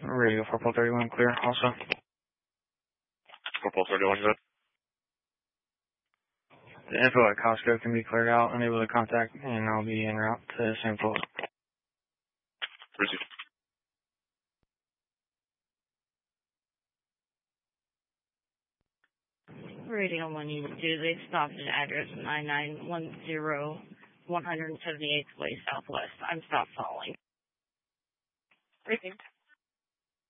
Radio 431 clear also. 431, good. The info at Costco can be cleared out, unable to contact, and I'll be en route to St. Paul. Receive. Radio 1 Unit 2, they stopped at address 9910 178th Way Southwest. I'm stop following. Received.